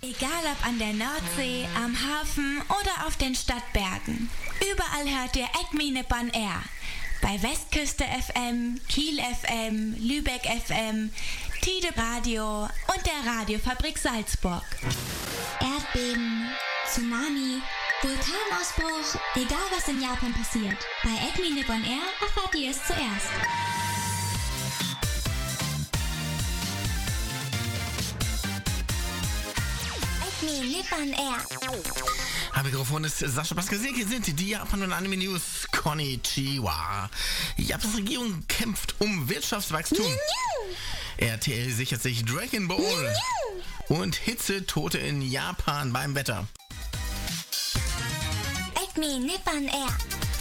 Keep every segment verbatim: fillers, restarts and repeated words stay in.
Egal ob an der Nordsee, am Hafen oder auf den Stadtbergen. Überall hört ihr Acme Nippon Air. Bei Westküste F M, Kiel F M, Lübeck F M, Tide Radio und der Radiofabrik Salzburg. Erdbeben, Tsunami, Vulkanausbruch, egal was in Japan passiert. Bei Acme Nippon Air erfahrt ihr es zuerst. Acme Nippon Air. Am Mikrofon ist Sascha Pascal. Hier sind die Japan- und Anime-News. Konnichiwa. Japans Regierung kämpft um Wirtschaftswachstum. R T L sichert sich Dragon Ball. Und Hitzetote in Japan beim Wetter. Acme Nippon Air.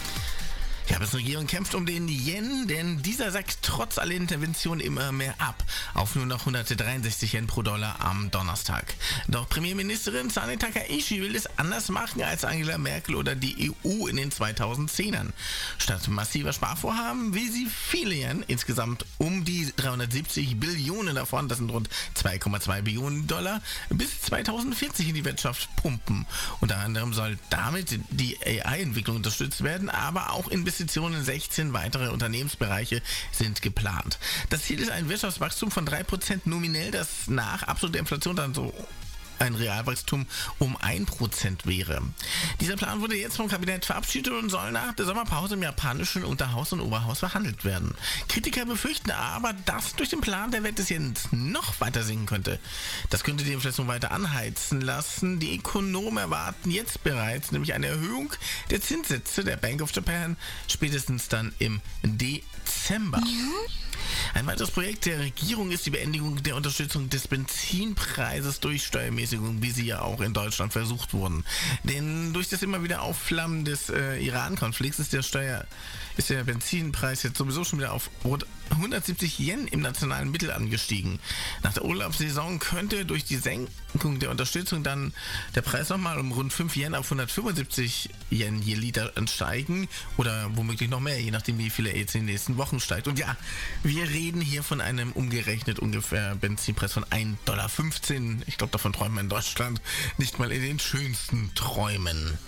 Die Japanische Regierung kämpft um den Yen, denn dieser sackt trotz aller Interventionen immer mehr ab, auf nur noch hundertdreiundsechzig Yen pro Dollar am Donnerstag. Doch Premierministerin Sani Takaichi will es anders machen als Angela Merkel oder die E U in den zweitausendzehnern. Statt massiver Sparvorhaben will sie viele Yen, insgesamt um die dreihundertsiebzig Billionen davon, das sind rund zwei Komma zwei Billionen Dollar, bis zweitausendvierzig in die Wirtschaft pumpen. Unter anderem soll damit die A I-Entwicklung unterstützt werden, aber auch Investitionen in sechzehn weitere Unternehmensbereiche sind geplant. Das Ziel ist ein Wirtschaftswachstum von drei Prozent nominell, das nach absoluter Inflation dann so ein Realwachstum um ein Prozent wäre. Dieser Plan wurde jetzt vom Kabinett verabschiedet und soll nach der Sommerpause im japanischen Unterhaus und Oberhaus verhandelt werden. Kritiker befürchten aber, dass durch den Plan der Wert des Yens noch weiter sinken könnte. Das könnte die Inflation weiter anheizen lassen. Die Ökonomen erwarten jetzt bereits nämlich eine Erhöhung der Zinssätze der Bank of Japan, spätestens dann im Dezember. Ein weiteres Projekt der Regierung ist die Beendigung der Unterstützung des Benzinpreises durch Steuermäßigung, wie sie ja auch in Deutschland versucht wurden. Denn durch das immer wieder Aufflammen des äh, Iran-Konflikts ist der Steuer, ist der Benzinpreis jetzt sowieso schon wieder auf rund hundertsiebzig Yen im nationalen Mittel angestiegen. Nach der Urlaubssaison könnte durch die Senkung der Unterstützung dann der Preis nochmal um rund fünf Yen auf hundertfünfundsiebzig Yen je Liter ansteigen oder womöglich noch mehr, je nachdem wie viele er jetzt in den nächsten Wochen steigt. Und ja, wir reden hier von einem umgerechnet ungefähr Benzinpreis von ein Komma fünfzehn Dollar. Ich glaube, davon träumen wir in Deutschland nicht mal in den schönsten Träumen.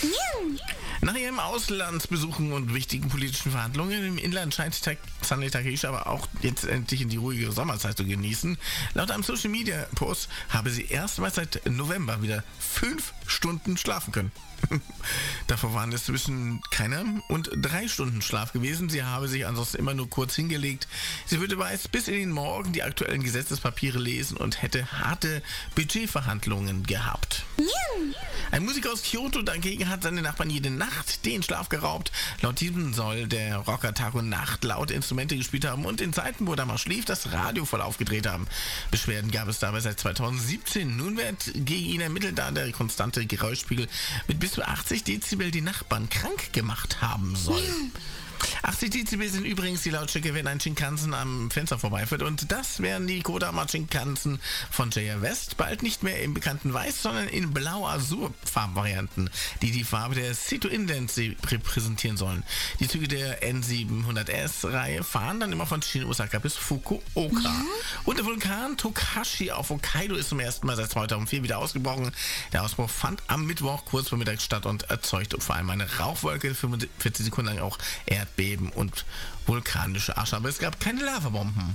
Nach ihrem Auslandsbesuchen und wichtigen politischen Verhandlungen im Inland scheint Sani Takaichi aber auch jetzt endlich in die ruhige Sommerzeit zu genießen. Laut einem Social Media Post habe sie erstmals seit November wieder fünf Stunden schlafen können. Davor waren es zwischen keiner und drei Stunden Schlaf gewesen. Sie habe sich ansonsten immer nur kurz hingelegt. Sie würde bereits bis in den Morgen die aktuellen Gesetzespapiere lesen und hätte harte Budgetverhandlungen gehabt. Ein Musiker aus Kyoto dagegen hat seine Nachbarn jede Nacht den Schlaf geraubt. Laut diesem soll der Rocker Tag und Nacht laute Instrumente gespielt haben und in Zeiten, wo er mal schlief, das Radio voll aufgedreht haben. Beschwerden gab es dabei seit zweitausendsiebzehn. Nun wird gegen ihn ermittelt, da der konstante Geräuschspiegel mit bis zu achtzig Dezibel die Nachbarn krank gemacht haben soll. achtzig Dezibel sind übrigens die Lautstärke, wenn ein Shinkansen am Fenster vorbeifährt. Und das wären die Kodama Shinkansen von J R West. Bald nicht mehr im bekannten Weiß, sondern in Blau-Azur-Farbvarianten, die die Farbe der Seto Inland repräsentieren sollen. Die Züge der N siebenhundert S-Reihe fahren dann immer von Shin Osaka bis Fukuoka. Ja. Und der Vulkan Tokashi auf Hokkaido ist zum ersten Mal seit zweitausendvier wieder ausgebrochen. Der Ausbruch fand am Mittwoch kurz vor Mittag statt und erzeugte vor allem eine Rauchwolke, fünfundvierzig Sekunden lang auch Erdbeben und vulkanische Asche, aber es gab keine Lavabomben.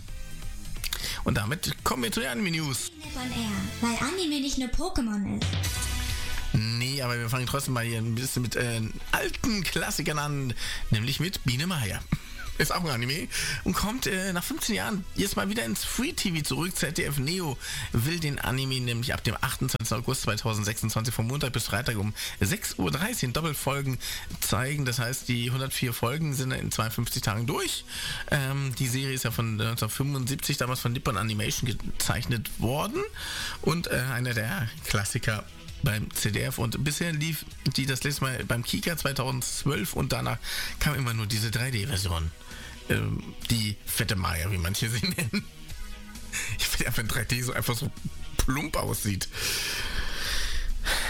Und damit kommen wir zu den Anime-News. Weil Anime nicht nur Pokémon ist. Nee, aber wir fangen trotzdem mal hier ein bisschen mit äh, alten Klassikern an, nämlich mit Biene Maya. Ist auch ein Anime und kommt äh, nach fünfzehn Jahren jetzt mal wieder ins Free-T V zurück. Z D F Neo will den Anime nämlich ab dem achtundzwanzigsten August zweitausendsechsundzwanzig von Montag bis Freitag um sechs Uhr dreißig in Doppelfolgen zeigen. Das heißt, die hundertvier Folgen sind in zweiundfünfzig Tagen durch. Ähm, die Serie ist ja von neunzehnhundertfünfundsiebzig damals von Nippon Animation gezeichnet worden und äh, einer der Klassiker beim C D F, und bisher lief die das letzte Mal beim Kika zweitausendzwölf und danach kam immer nur diese drei D-Version. Ähm, die fette Maya, wie manche sie nennen. Ich finde einfach, wenn drei D so einfach so plump aussieht.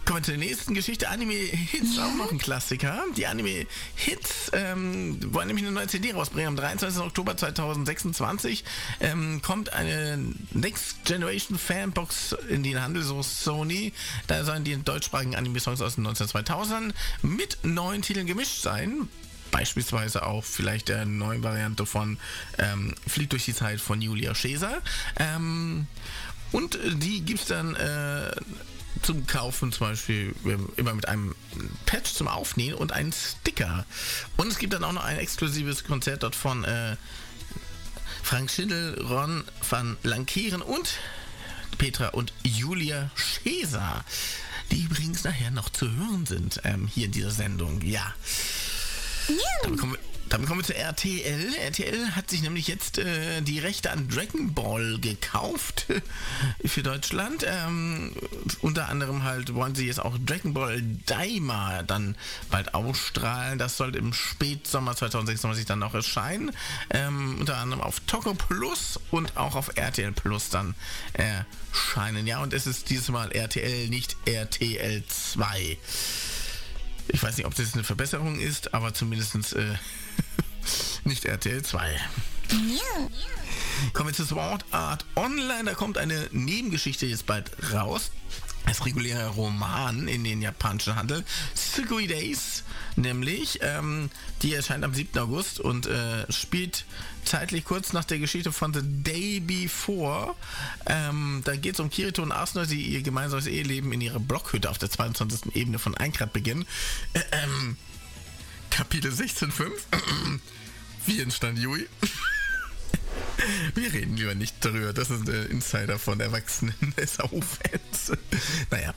Kommen wir zur nächsten Geschichte. Anime-Hits, auch noch ein Klassiker. Die Anime-Hits ähm, wollen nämlich eine neue C D rausbringen. Am dreiundzwanzigsten Oktober zweitausendsechsundzwanzig ähm, kommt eine Next Generation Fanbox in den Handel, so Sony. Da sollen die deutschsprachigen Anime-Songs aus den neunzehnhundertzweitausendern mit neuen Titeln gemischt sein. Beispielsweise auch vielleicht der neuen Variante von ähm, Fliegt durch die Zeit von Julia Scheser. Ähm, und die gibt es dann äh, zum Kaufen, zum Beispiel immer mit einem Patch zum Aufnähen und einen Sticker. Und es gibt dann auch noch ein exklusives Konzert dort von äh, Frank Schindel, Ron van Lankeren und Petra und Julia Scheser, die übrigens nachher noch zu hören sind ähm, hier in dieser Sendung. Ja. Damit kommen wir, damit kommen wir zu R T L. R T L hat sich nämlich jetzt äh, die Rechte an Dragon Ball gekauft für Deutschland. Ähm, unter anderem halt wollen sie jetzt auch Dragon Ball Daima dann bald ausstrahlen. Das soll im Spätsommer zweitausendsechsundzwanzig dann noch erscheinen. Ähm, unter anderem auf Toco Plus und auch auf R T L Plus dann erscheinen. Ja, und es ist dieses Mal R T L, nicht R T L zwei. Ich weiß nicht, ob das eine Verbesserung ist, aber zumindest äh, nicht R T L zwei. Ja. Kommen wir zu Sword Art Online. Da kommt eine Nebengeschichte jetzt bald raus. Als regulärer Roman in den japanischen Handel. Sugoi Days, nämlich. Ähm, die erscheint am siebten August und äh, spielt zeitlich kurz nach der Geschichte von The Day Before. Ähm, da geht es um Kirito und Asuna, die ihr gemeinsames Eheleben in ihrer Blockhütte auf der zweiundzwanzigsten Ebene von Eingrad beginnen. Äh, ähm, Kapitel sechzehn Punkt fünf. Wie entstand Yui? Wir reden lieber nicht darüber. Das ist der Insider von erwachsenen S A U-Fans. Naja.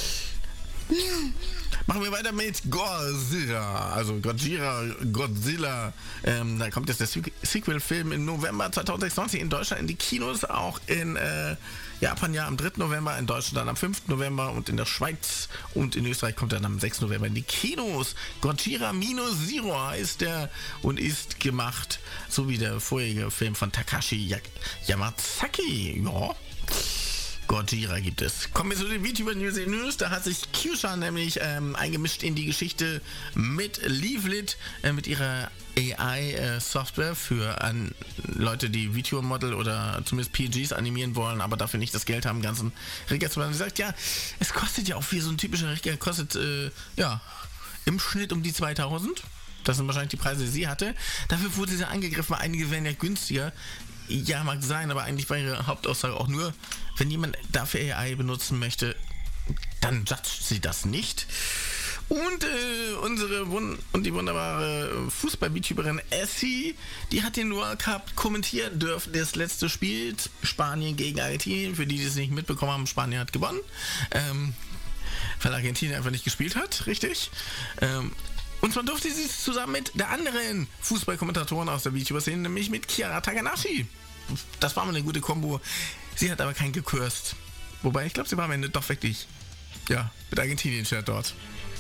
Machen wir weiter mit Godzilla. Also Godzilla, Godzilla. Ähm, da kommt jetzt der Sequel-Film im November zweitausendsechsundzwanzig in Deutschland in die Kinos. Auch in äh, Japan ja am dritten November, in Deutschland dann am fünften November und in der Schweiz und in Österreich kommt er dann am sechsten November in die Kinos. Godzilla Minus Zero heißt der und ist gemacht, so wie der vorherige Film von Takashi Yamazaki. Ja. Godzilla gibt es. Kommen wir zu den VTuber News News. Da hat sich Kyusha nämlich ähm, eingemischt in die Geschichte mit Leaflet, äh, mit ihrer A I-Software für an Leute, die VTuber-Model oder zumindest P Gs animieren wollen, aber dafür nicht das Geld haben, ganzen Rigger zu machen. Sie sagt, ja, es kostet ja auch wie so ein typischer Rigger, kostet, äh, ja, im Schnitt um die zweitausend. Das sind wahrscheinlich die Preise, die sie hatte. Dafür wurde sie angegriffen, einige werden ja günstiger. Ja, mag sein, aber eigentlich war ihre Hauptaussage auch nur, wenn jemand dafür A I benutzen möchte, dann judgt sie das nicht. Und äh, unsere Wund- und die wunderbare Fußball-VTuberin Essie, die hat den World Cup kommentieren dürfen, das letzte Spiel, Spanien gegen Argentinien. Für die, die es nicht mitbekommen haben, Spanien hat gewonnen, ähm, weil Argentinien einfach nicht gespielt hat, richtig. Ähm, Und zwar durfte sie es zusammen mit der anderen Fußballkommentatorin aus der VTuber-Szene, nämlich mit Chiara Takanashi. Das war mal eine gute Kombo. Sie hat aber keinen gekürzt. Wobei, ich glaube, sie war am Ende doch wirklich, ja, mit Argentinien-Shirt dort.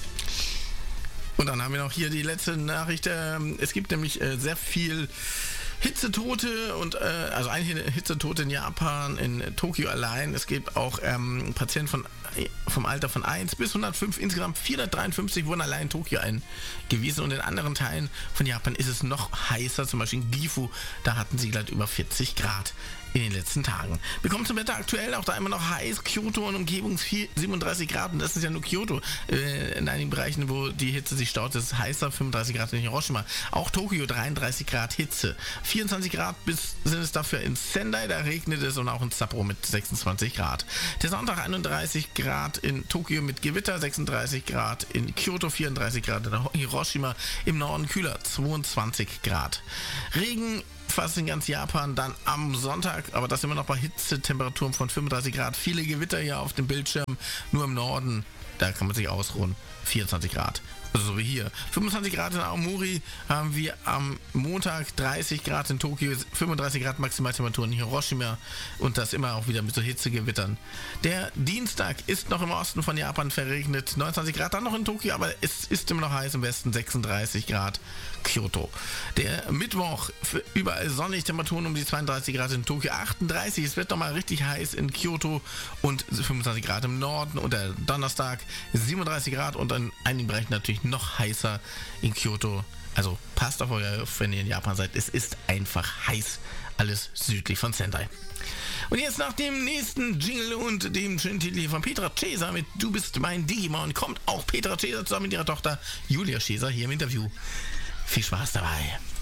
Und dann haben wir noch hier die letzte Nachricht. Ähm, es gibt nämlich äh, sehr viel Hitzetote und äh, also ein Hitzetote in Japan, in Tokio allein. Es gibt auch ähm, Patienten von, vom Alter von eins bis hundertfünf. Insgesamt vierhundertdreiundfünfzig wurden allein in Tokio eingewiesen. Und in anderen Teilen von Japan ist es noch heißer. Zum Beispiel in Gifu, da hatten sie gleich über vierzig Grad in den letzten Tagen. Wir kommen zum Wetter aktuell, auch da immer noch heiß. Kyoto und Umgebung siebenunddreißig Grad und das ist ja nur Kyoto. Äh, in einigen Bereichen, wo die Hitze sich staut, ist es heißer, fünfunddreißig Grad in Hiroshima. Auch Tokio, dreiunddreißig Grad Hitze. vierundzwanzig Grad bis, sind es dafür in Sendai, da regnet es und auch in Sapporo mit sechsundzwanzig Grad. Der Sonntag einunddreißig Grad in Tokio mit Gewitter, sechsunddreißig Grad in Kyoto, vierunddreißig Grad in Hiroshima, im Norden kühler, zweiundzwanzig Grad. Regen fast in ganz Japan, dann am Sonntag, aber das immer noch bei Hitzetemperaturen von fünfunddreißig Grad. Viele Gewitter hier auf dem Bildschirm, nur im Norden, da kann man sich ausruhen, vierundzwanzig Grad. Also so wie hier. fünfundzwanzig Grad in Aomori haben wir am Montag, dreißig Grad in Tokio, fünfunddreißig Grad Maximaltemperaturen in Hiroshima und das immer auch wieder mit so Hitzegewittern. Der Dienstag ist noch im Osten von Japan verregnet, neunundzwanzig Grad dann noch in Tokio, aber es ist immer noch heiß im Westen, sechsunddreißig Grad Kyoto. Der Mittwoch, überall sonnig, Temperaturen um die zweiunddreißig Grad in Tokio, achtunddreißig, es wird nochmal richtig heiß in Kyoto und fünfundzwanzig Grad im Norden und der Donnerstag siebenunddreißig Grad und in einigen Bereichen natürlich noch heißer in Kyoto. Also passt auf euch auf, wenn ihr in Japan seid. Es ist einfach heiß. Alles südlich von Sendai. Und jetzt nach dem nächsten Jingle und dem Gentili von Petra Cesa mit Du bist mein Digimon kommt auch Petra Cesa zusammen mit ihrer Tochter Julia Cesa hier im Interview. Viel Spaß dabei.